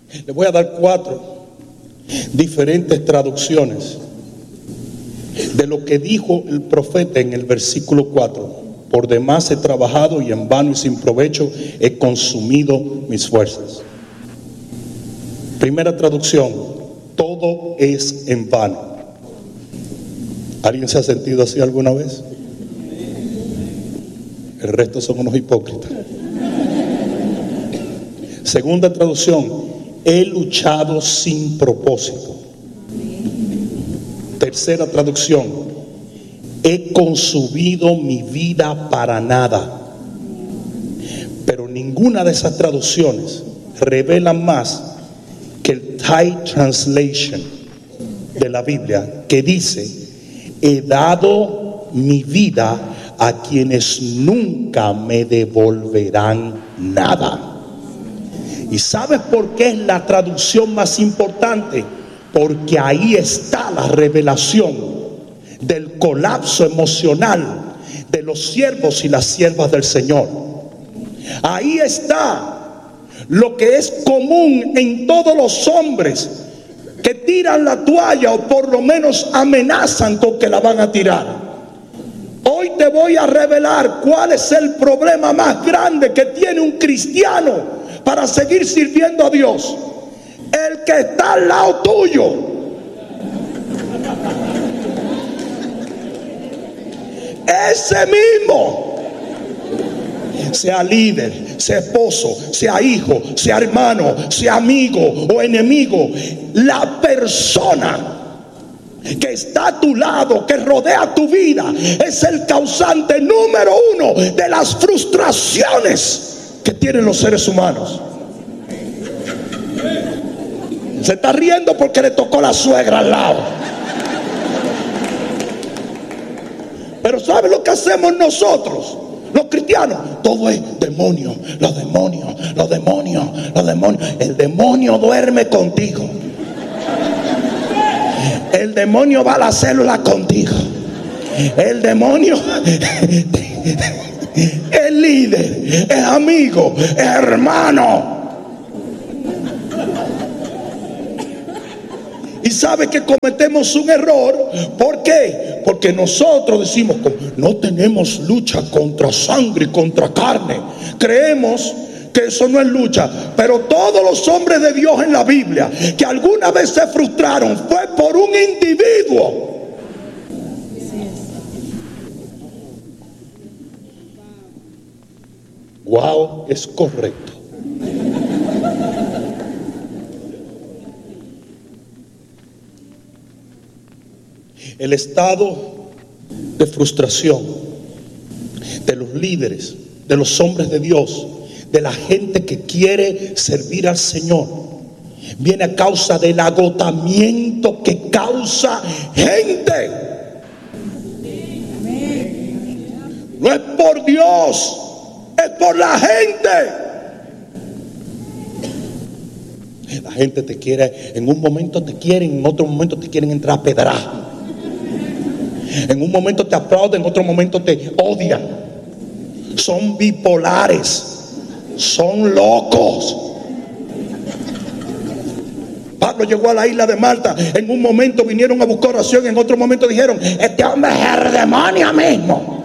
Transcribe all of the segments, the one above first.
Le voy a dar 4 diferentes traducciones de lo que dijo el profeta en el versículo 4. Por demás he trabajado y en vano y sin provecho he consumido mis fuerzas. Primera traducción: todo es en vano. ¿Alguien se ha sentido así alguna vez? El resto son unos hipócritas. Segunda traducción: he luchado sin propósito. Tercera traducción: he consumido mi vida para nada. Pero ninguna de esas traducciones revela más que el Thai Translation de la Biblia, que dice: he dado mi vida a quienes nunca me devolverán nada. ¿Y sabes por qué es la traducción más importante? Porque ahí está la revelación del colapso emocional de los siervos y las siervas del Señor. Ahí está lo que es común en todos los hombres que tiran la toalla, o por lo menos amenazan con que la van a tirar. Hoy te voy a revelar cuál es el problema más grande que tiene un cristiano para seguir sirviendo a Dios. El que está al lado tuyo. Ese mismo. Sea líder, sea esposo, sea hijo, sea hermano, sea amigo o enemigo. La persona que está a tu lado, que rodea tu vida, es el causante número 1 de las frustraciones que tienen los seres humanos. Se está riendo porque le tocó la suegra al lado. Pero ¿sabe lo que hacemos nosotros, los cristianos? Todo es demonio, los demonios, los demonios, los demonios. El demonio duerme contigo. El demonio va a la célula contigo. El demonio es líder, es amigo, es hermano. Y sabe que cometemos un error. ¿Por qué? Porque nosotros decimos: no tenemos lucha contra sangre y contra carne. Creemos que eso no es lucha. Pero todos los hombres de Dios en la Biblia que alguna vez se frustraron fue por un individuo. Wow, es correcto. El estado de frustración de los líderes, de los hombres de Dios, de la gente que quiere servir al Señor, viene a causa del agotamiento que causa gente. No es por Dios, es por la gente. La gente te quiere, en un momento te quieren, en otro momento te quieren entrar a pedrar. En un momento te aplauden, en otro momento te odian. Son bipolares, son locos. Pablo llegó a la isla de Malta. En un momento vinieron a buscar oración, en otro momento dijeron: este hombre es el demonio mismo.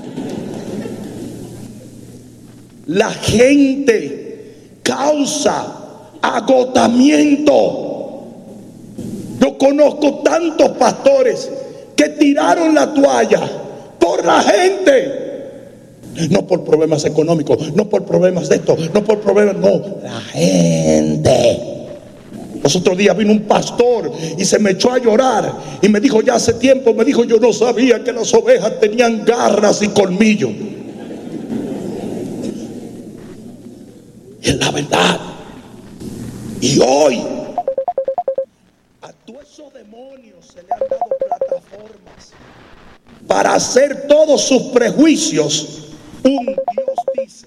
La gente causa agotamiento. Yo conozco tantos pastores que tiraron la toalla por la gente. No por problemas económicos, no por problemas de esto, no por problemas, no, la gente. Los otros días vino un pastor y se me echó a llorar y me dijo, ya hace tiempo, me dijo: yo no sabía que las ovejas tenían garras y colmillos. Y es la verdad. Y hoy a todos esos demonios se le han dado plataformas para hacer todos sus prejuicios un Dios dice.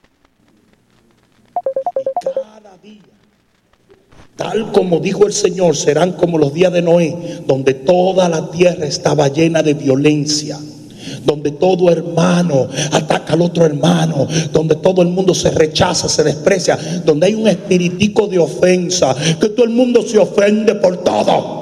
Y cada día, tal como dijo el Señor, serán como los días de Noé, donde toda la tierra estaba llena de violencia, donde donde todo hermano ataca al otro hermano, donde todo el mundo se rechaza, se desprecia, donde hay un espiritico de ofensa, que todo el mundo se ofende por todo.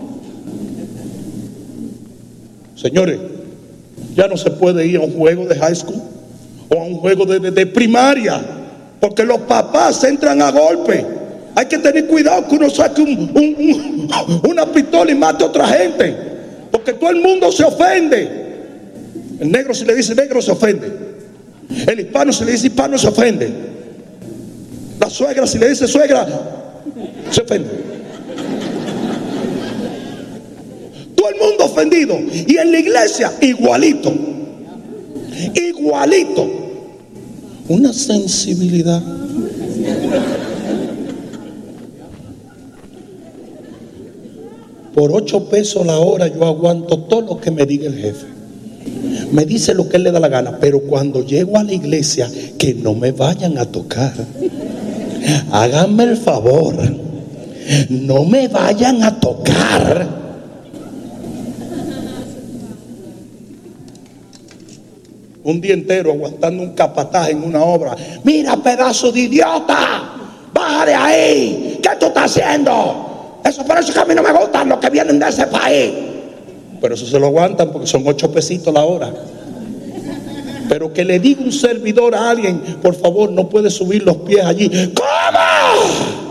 Señores, ya no se puede ir a un juego de high school o a un juego de primaria, porque los papás entran a golpe. Hay que tener cuidado que uno saque una pistola y mate a otra gente, porque todo el mundo se ofende. El negro, si le dice negro, se ofende. El hispano, si le dice hispano, se ofende. La suegra, si le dice suegra, se ofende. Todo el mundo ofendido. Y en la iglesia, igualito. Igualito. Una sensibilidad. Por 8 pesos la hora yo aguanto todo lo que me diga el jefe. Me dice lo que él le da la gana, pero cuando llego a la iglesia, que no me vayan a tocar. Háganme el favor, no me vayan a tocar. Un día entero aguantando un capataz en una obra. Mira, pedazo de idiota, baja de ahí. ¿Qué tú estás haciendo? Eso, por eso que a mí no me gustan los que vienen de ese país. Pero eso se lo aguantan porque son 8 pesitos la hora. Pero que le diga un servidor a alguien, por favor, no puede subir los pies allí. ¿Cómo?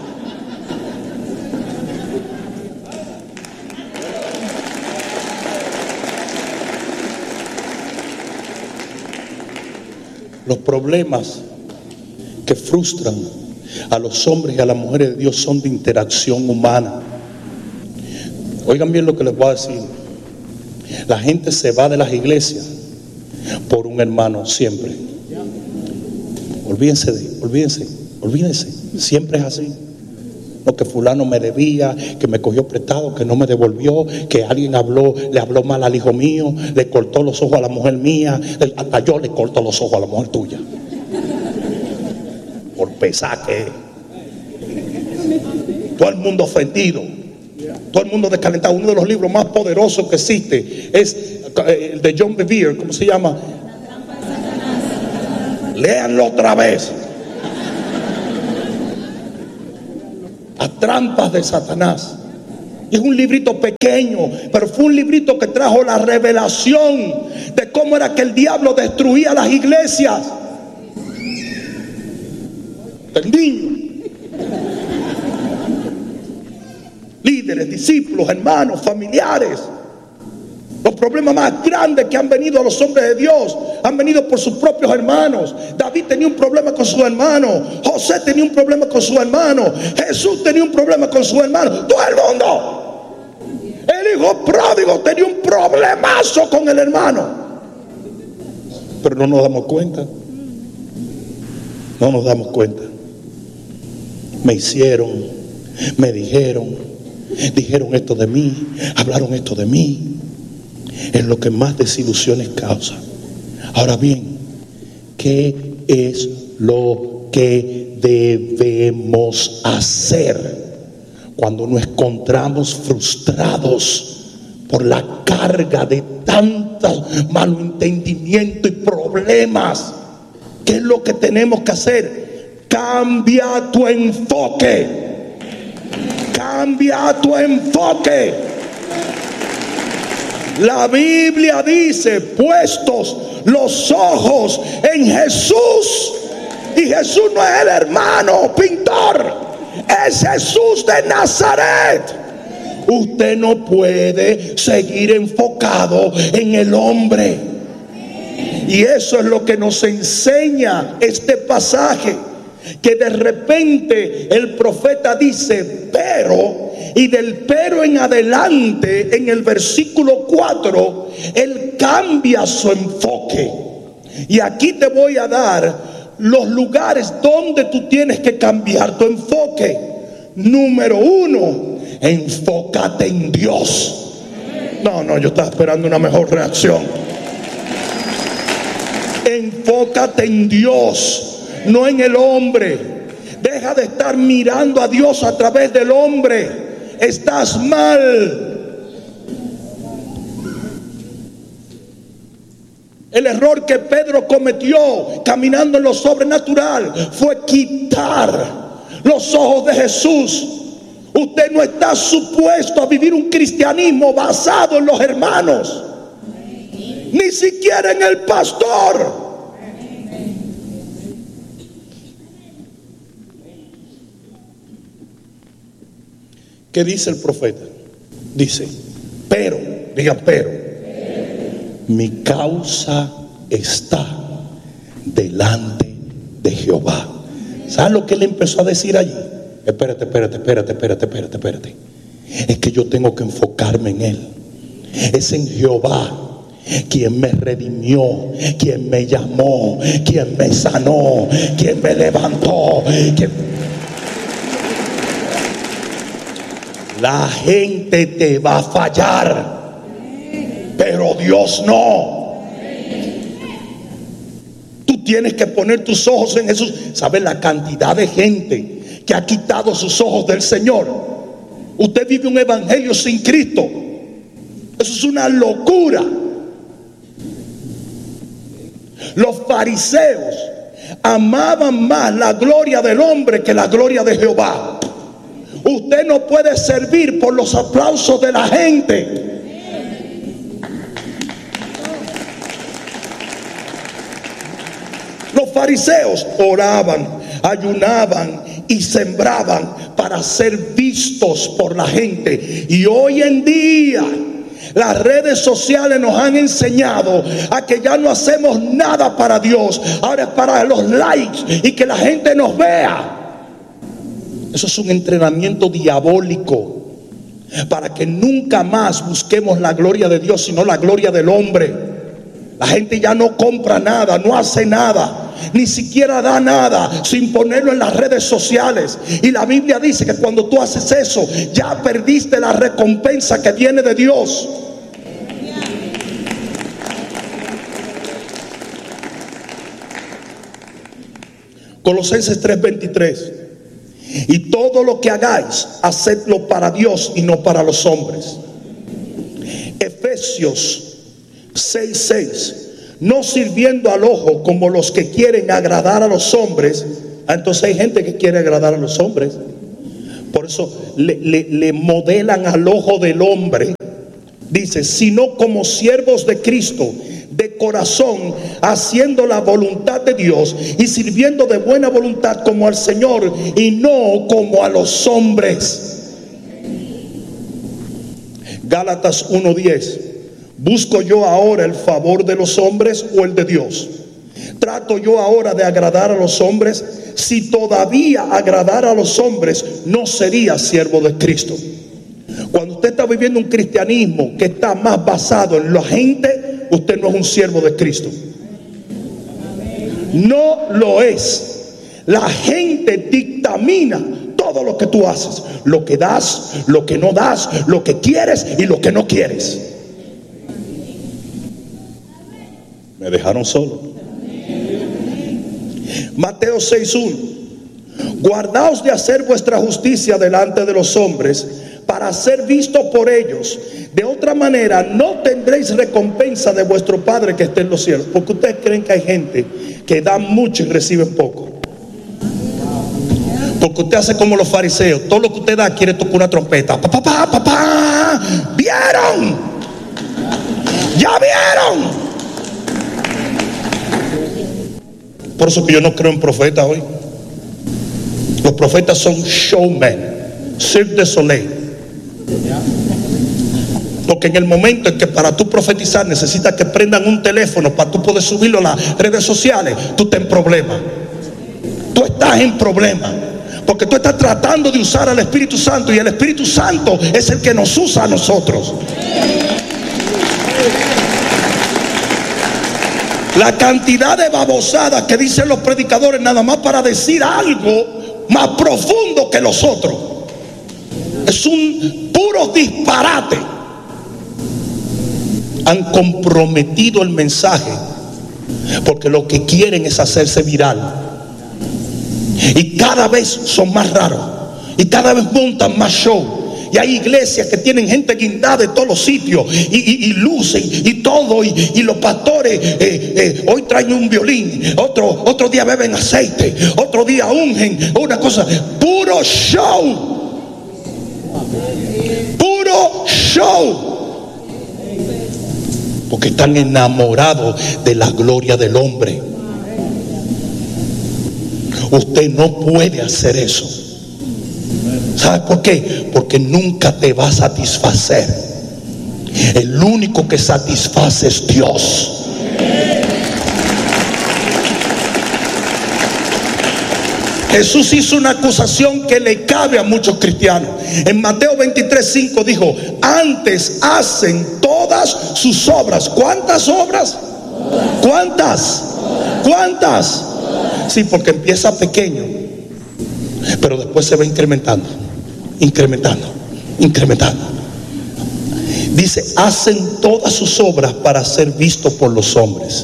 Los problemas que frustran a los hombres y a las mujeres de Dios son de interacción humana. Oigan bien lo que les voy a decir. La gente se va de las iglesias por un hermano siempre. Olvídense. Siempre es así. No, que fulano me debía, que me cogió prestado, que no me devolvió, que alguien le habló mal al hijo mío, le cortó los ojos a la mujer mía, hasta yo le corto los ojos a la mujer tuya. Por pesar que es. Todo el mundo ofendido, todo el mundo descalentado. Uno de los libros más poderosos que existe es el de John Bevere. ¿Cómo se llama? Léanlo otra vez. Las trampas de Satanás. Y es un librito pequeño, pero fue un librito que trajo la revelación de cómo era que el diablo destruía las iglesias. El niño, líderes, discípulos, hermanos, familiares. Los problemas más grandes que han venido a los hombres de Dios han venido por sus propios hermanos. David tenía un problema con su hermano, José tenía un problema con su hermano, Jesús tenía un problema con su hermano, todo el mundo. El hijo pródigo tenía un problemazo con el hermano, pero no nos damos cuenta. No nos damos cuenta. Me hicieron, me dijeron esto de mí, hablaron esto de mí. Es lo que más desilusiones causa. Ahora bien, ¿qué es lo que debemos hacer cuando nos encontramos frustrados por la carga de tantos malentendimientos y problemas? ¿Qué es lo que tenemos que hacer? Cambia tu enfoque. Cambia tu enfoque. La Biblia dice, puestos los ojos en Jesús. Y Jesús no es el hermano pintor, es Jesús de Nazaret. Usted no puede seguir enfocado en el hombre. Y eso es lo que nos enseña este pasaje. Que de repente el profeta dice pero, y del pero en adelante, en el versículo 4, él cambia su enfoque. Y aquí te voy a dar los lugares donde tú tienes que cambiar tu enfoque. Número 1, enfócate en Dios. No, yo estaba esperando una mejor reacción. Enfócate en Dios, no en el hombre. Deja de estar mirando a Dios a través del hombre. Estás mal. El error que Pedro cometió caminando en lo sobrenatural fue quitar los ojos de Jesús. Usted no está supuesto a vivir un cristianismo basado en los hermanos, ni siquiera en el pastor. ¿Qué dice el profeta? Dice, pero, digan pero, mi causa está delante de Jehová. ¿Sabes lo que él empezó a decir allí? Espérate. Es que yo tengo que enfocarme en él. Es en Jehová quien me redimió, quien me llamó, quien me sanó, quien me levantó. La gente te va a fallar, pero Dios no. Tú tienes que poner tus ojos en Jesús. ¿Sabes la cantidad de gente que ha quitado sus ojos del Señor? Usted vive un evangelio sin Cristo. Eso es una locura. Los fariseos amaban más la gloria del hombre que la gloria de Jehová. Usted no puede servir por los aplausos de la gente. Los fariseos oraban, ayunaban y sembraban para ser vistos por la gente. Y hoy en día las redes sociales nos han enseñado a que ya no hacemos nada para Dios. Ahora es para los likes y que la gente nos vea. Eso es un entrenamiento diabólico para que nunca más busquemos la gloria de Dios, sino la gloria del hombre. La gente ya no compra nada, no hace nada, ni siquiera da nada sin ponerlo en las redes sociales. Y la Biblia dice que cuando tú haces eso, ya perdiste la recompensa que viene de Dios. Colosenses 3:23. Y todo lo que hagáis, hacedlo para Dios y no para los hombres. Efesios 6:6. No sirviendo al ojo como los que quieren agradar a los hombres. Entonces hay gente que quiere agradar a los hombres. Por eso le modelan al ojo del hombre. Dice, sino como siervos de Cristo, de corazón, haciendo la voluntad de Dios y sirviendo de buena voluntad como al Señor y no como a los hombres. Gálatas 1:10. ¿Busco yo ahora el favor de los hombres o el de Dios? ¿Trato yo ahora de agradar a los hombres? Si todavía agradara a los hombres, no sería siervo de Cristo. Cuando usted está viviendo un cristianismo que está más basado en la gente, usted no es un siervo de Cristo. No lo es. La gente dictamina todo lo que tú haces, lo que das, lo que no das, lo que quieres y lo que no quieres. Me dejaron solo. Mateo 6:1. Guardaos de hacer vuestra justicia delante de los hombres, para ser visto por ellos. De otra manera no tendréis recompensa de vuestro Padre que está en los cielos. Porque ustedes creen que hay gente que da mucho y reciben poco. Porque usted hace como los fariseos. Todo lo que usted da quiere tocar una trompeta. Papá. ¿Vieron? ¿Ya vieron? Por eso que yo no creo en profetas hoy. Los profetas son showmen, Cirque du Soleil. Porque en el momento en que para tú profetizar necesitas que prendan un teléfono para tú poder subirlo a las redes sociales, tú estás en problema. Tú estás en problema. Porque tú estás tratando de usar al Espíritu Santo, y el Espíritu Santo es el que nos usa a nosotros. La cantidad de babosadas que dicen los predicadores nada más para decir algo más profundo que los otros. Es un puro disparate. Han comprometido el mensaje porque lo que quieren es hacerse viral. Y cada vez son más raros. Y cada vez montan más show. y hay iglesias que tienen gente guindada de todos los sitios y luces y todo, y los pastores hoy traen un violín, otro día beben aceite, otro día ungen, una cosa, puro show, puro show, porque están enamorados de la gloria del hombre. Usted no puede hacer eso. ¿Sabe por qué? Porque nunca te va a satisfacer. El único que satisface es Dios. Jesús hizo una acusación que le cabe a muchos cristianos. En Mateo 23:5 dijo: antes hacen todas sus obras. ¿Cuántas obras? ¿Cuántas? ¿Cuántas? Sí, porque empieza pequeño, pero después se va incrementando, incrementando, incrementando. Dice: hacen todas sus obras para ser vistos por los hombres.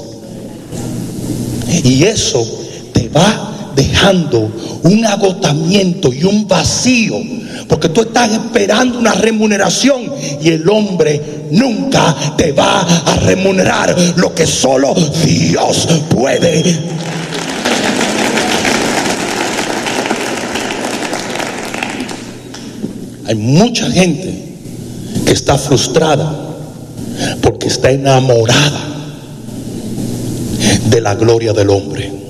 Y eso te va dejando un agotamiento y un vacío, porque tú estás esperando una remuneración y el hombre nunca te va a remunerar lo que solo Dios puede. Hay mucha gente que está frustrada porque está enamorada de la gloria del hombre.